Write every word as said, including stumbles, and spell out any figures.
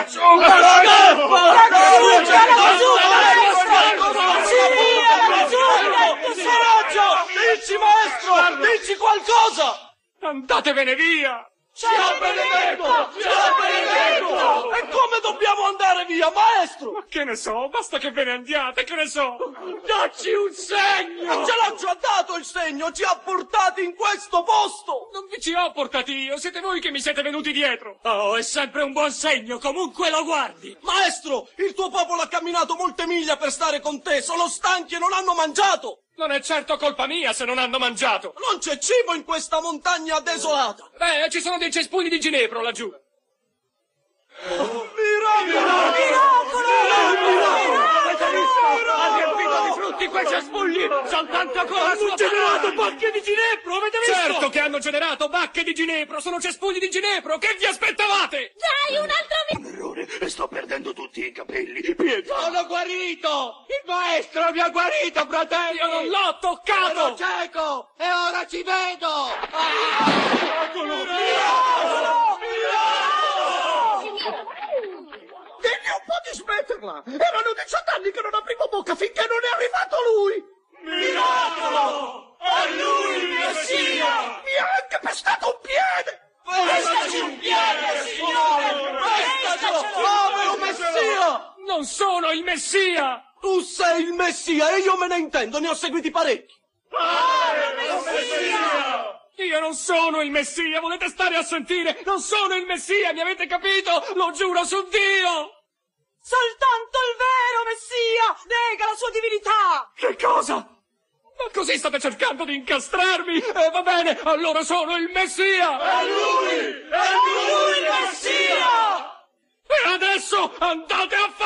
Asciuga! Dici, maestro! Dici qualcosa! Andatevene via! Ciao Benedetto! Ciao Benedetto! E come dobbiamo andare via, maestro? Ma che ne so, basta che ve ne andiate, che ne so! Dacci un segno! Ce l'ho già dato il segno, ci ha portati in questo posto! Non vi ci ho portati io, siete voi che mi siete venuti dietro! Oh, è sempre un buon segno, comunque lo guardi! Maestro, il tuo popolo ha camminato molte miglia per stare con te, sono stanchi e non hanno mangiato! Non è certo colpa mia se non hanno mangiato! Non c'è cibo in questa montagna desolata! Beh, ci sono dei cespugli di ginepro laggiù! Miracolo! Miracolo! Ha riempito di frutti quei cespugli! Soltanto con la sua... Hanno generato bacche di ginepro, avete visto? Certo che hanno generato bacche di ginepro! Sono cespugli di ginepro! Che vi aspettavate? Dai, un altro... Un errore, e sto perdendo tutti i capelli. Pietà! Sono guarito! Il maestro mi ha guarito, fratello! Io non l'ho toccato! Ero cieco! E ora ci vedo! Ah! Miracolo! Digli un po' di smetterla! Erano diciotto anni che non aprivo bocca finché non è arrivato lui! Miracolo! È lui il Messia! Mi ha anche pestato un piede! Pestaci un piede, signore! Pestacelo! Come un Messia! Non sono il Messia! Tu sei il Messia e io me ne intendo, ne ho seguiti parecchi! Padre Messia! Io non sono il Messia, volete stare a sentire? Non sono il Messia, mi avete capito? Lo giuro su Dio! Soltanto il vero Messia nega la sua divinità! Che cosa? Ma così state cercando di incastrarmi? Eh, va bene, allora sono il Messia! È lui! È lui il Messia! E adesso andate a